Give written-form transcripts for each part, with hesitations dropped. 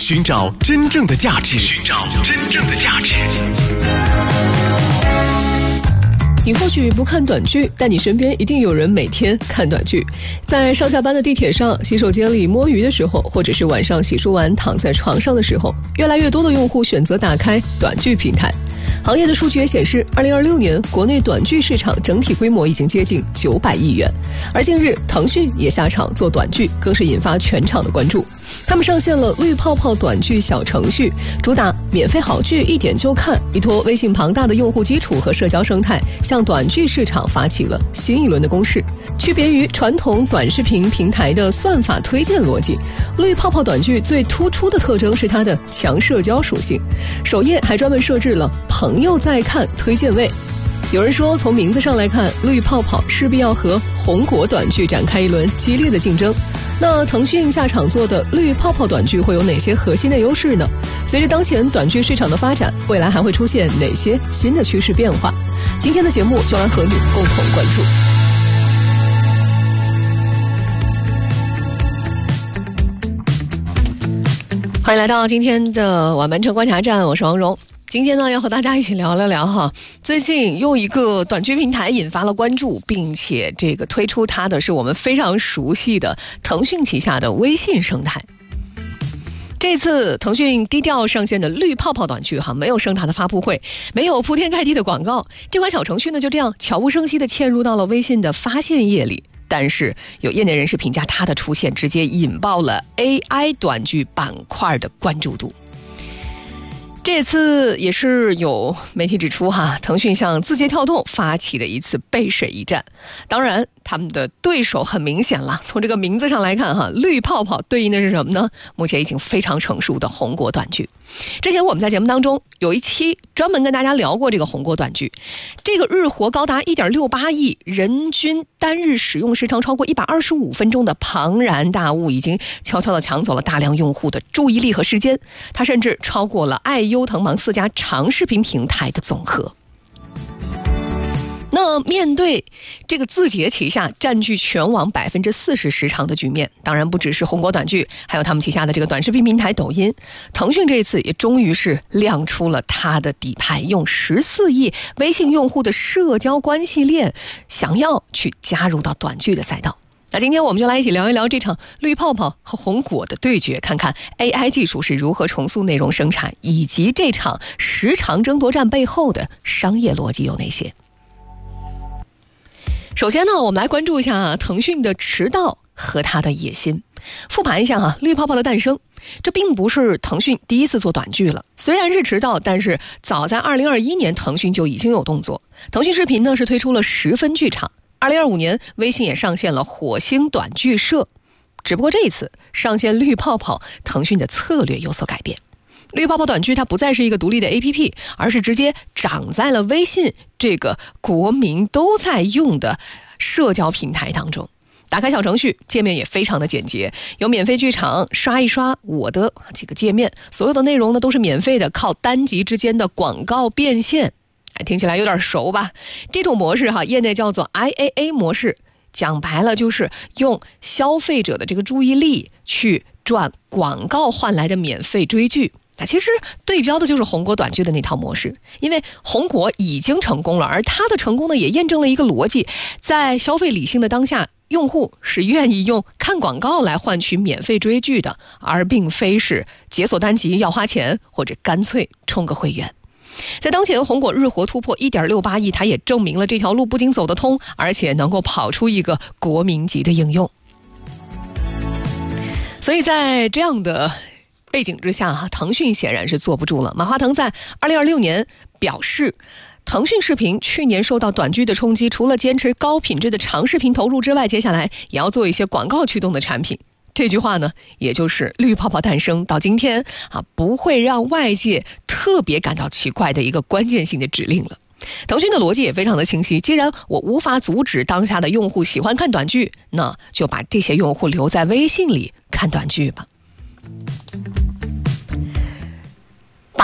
寻找真正的价值，寻找真正的价值。 你或许不看短剧，但你身边一定有人每天看短剧。在上下班的地铁上、洗手间里摸鱼的时候，或者是晚上洗漱完躺在床上的时候，越来越多的用户选择打开短剧平台。行业的数据也显示，2026年国内短剧市场整体规模已经接近900亿元。而近日，腾讯也下场做短剧，更是引发全场的关注。他们上线了绿泡泡短剧小程序，主打免费好剧一点就看，依托微信庞大的用户基础和社交生态，向短剧市场发起了新一轮的攻势。区别于传统短视频平台的算法推荐逻辑，绿泡泡短剧最突出的特征是它的强社交属性，首页还专门设置了朋友在看推荐位。有人说，从名字上来看，绿泡泡势必要和红果短剧展开一轮激烈的竞争。那腾讯下场做的绿泡泡短剧会有哪些核心的优势呢？随着当前短剧市场的发展，未来还会出现哪些新的趋势变化？今天的节目就来和你共同关注。欢迎来到今天的晚班车观察站，我是王蓉。今天呢，要和大家一起聊聊哈，最近又一个短剧平台引发了关注，并且这个推出它的是我们非常熟悉的腾讯旗下的微信生态。这次腾讯低调上线的绿泡泡短剧哈，没有盛大的发布会，没有铺天盖地的广告，这款小程序呢就这样悄无声息地嵌入到了微信的发现页里。但是有业内人士评价，它的出现直接引爆了 AI 短剧板块的关注度。这次也是有媒体指出哈，腾讯向字节跳动发起的一次背水一战。当然，他们的对手很明显了，从这个名字上来看哈，绿泡泡对应的是什么呢？目前已经非常成熟的红果短剧。之前我们在节目当中有一期专门跟大家聊过这个红果短剧，这个日活高达 1.68 亿，人均单日使用时长超过125分钟的庞然大物，已经悄悄地抢走了大量用户的注意力和时间，它甚至超过了爱优腾芒4家长视频平台的总和。那面对这个字节旗下占据全网40%时长的局面，当然不只是红果短剧，还有他们旗下的这个短视频平台抖音。腾讯这一次也终于是亮出了它的底牌，用14亿微信用户的社交关系链，想要去加入到短剧的赛道。那今天我们就来一起聊一聊这场绿泡泡和红果的对决，看看 AI 技术是如何重塑内容生产，以及这场时长争夺战背后的商业逻辑有哪些。首先呢，我们来关注一下腾讯的迟到和它的野心。复盘一下绿泡泡的诞生，这并不是腾讯第一次做短剧了，虽然是迟到，但是早在2021年腾讯就已经有动作。腾讯视频呢是推出了10分剧场，2025年微信也上线了火星短剧社。只不过这一次上线绿泡泡，腾讯的策略有所改变。绿泡泡短剧它不再是一个独立的 APP， 而是直接长在了微信这个国民都在用的社交平台当中。打开小程序，界面也非常的简洁，有免费剧场，刷一刷我的几个界面，所有的内容呢都是免费的，靠单集之间的广告变现。听起来有点熟吧？这种模式业内叫做 IAA 模式，讲白了就是用消费者的这个注意力去赚广告换来的免费追剧。其实对标的就是红果短剧的那套模式，因为红果已经成功了，而它的成功呢也验证了一个逻辑，在消费理性的当下，用户是愿意用看广告来换取免费追剧的，而并非是解锁单集要花钱，或者干脆充个会员。在当前红果日活突破 1.68 亿，它也证明了这条路不仅走得通，而且能够跑出一个国民级的应用。所以在这样的背景之下腾讯显然是坐不住了。马化腾在2026年表示，腾讯视频去年受到短剧的冲击，除了坚持高品质的长视频投入之外，接下来也要做一些广告驱动的产品。这句话呢，也就是绿泡泡诞生到今天不会让外界特别感到奇怪的一个关键性的指令了。腾讯的逻辑也非常的清晰，既然我无法阻止当下的用户喜欢看短剧，那就把这些用户留在微信里看短剧吧。把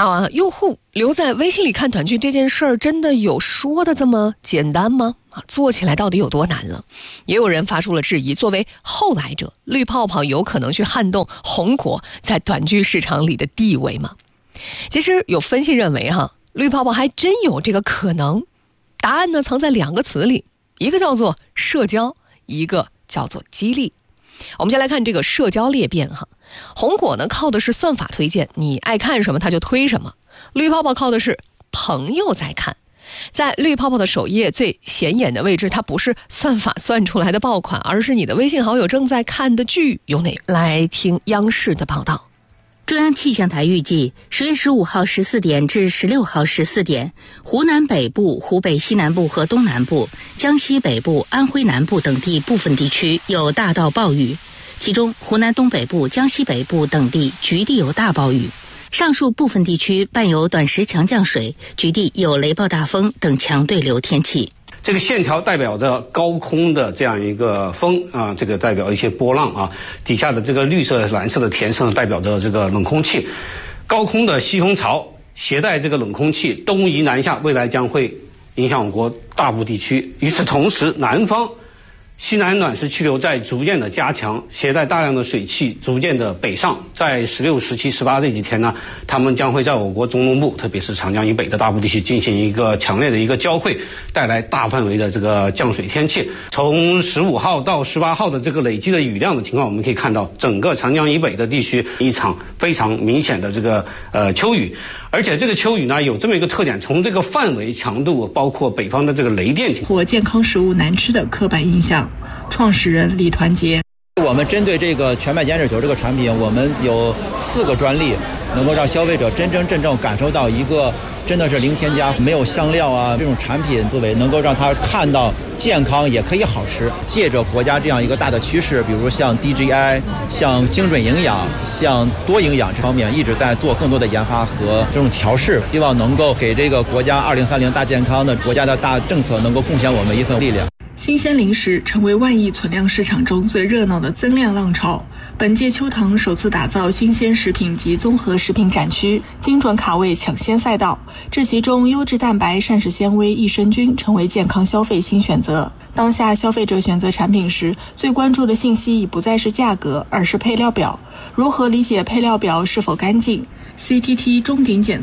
把用户留在微信里看短剧这件事儿，真的有说的这么简单吗？做起来到底有多难了？也有人发出了质疑，作为后来者，绿泡泡有可能去撼动红果在短剧市场里的地位吗？其实有分析认为绿泡泡还真有这个可能。答案呢藏在2个词里，一个叫做社交，一个叫做激励。我们先来看这个社交裂变红果呢靠的是算法推荐，你爱看什么它就推什么。绿泡泡靠的是朋友在看，在绿泡泡的首页最显眼的位置，它不是算法算出来的爆款，而是你的微信好友正在看的剧。由哪来听央视的报道。 中央气象台预计10月15号14点至16号14点，湖南北部、湖北西南部和东南部、江西北部、安徽南部等地部分地区有大到暴雨，其中湖南东北部、江西北部等地局地有大暴雨，上述部分地区伴有短时强降水，局地有雷暴大风等强对流天气。 这个线条代表着高空的这样一个风这个代表一些波浪底下的这个绿色、蓝色的填色代表着这个冷空气。高空的西风槽携带这个冷空气东移南下，未来将会影响我国大部地区。与此同时，南方西南暖湿气流在逐渐的加强，携带大量的水汽逐渐的北上。在16、17、18这几天呢，它们将会在我国中东部，特别是长江以北的大部地区进行一个强烈的一个交汇，带来大范围的这个降水天气。从15号到18号的这个累计的雨量的情况，我们可以看到整个长江以北的地区一场非常明显的这个秋雨。而且这个秋雨呢有这么一个特点，从这个范围、强度，包括北方的这个雷电情况， 或健康食物难吃的刻板印象。创始人李团结， 我们针对这个全麦减脂球这个产品，我们有4个专利，能够让消费者真正感受到一个真的是零添加、没有香料这种产品思维，能够让他看到健康也可以好吃。借着国家这样一个大的趋势，比如像 DGI、像精准营养、像多营养这方面，一直在做更多的研发和这种调试，希望能够给这个国家2030大健康的国家的大政策能够贡献我们一份力量。 新鲜零食成为万亿存量市场中最热闹的增量浪潮。本届秋堂首次打造新鲜食品及综合食品展区，精准卡位抢先赛道。这其中，优质蛋白、膳食纤维、益生菌成为健康消费新选择。当下消费者选择产品时，最关注的信息已不再是价格，而是配料表。如何理解配料表是否干净？CTT 钟点检测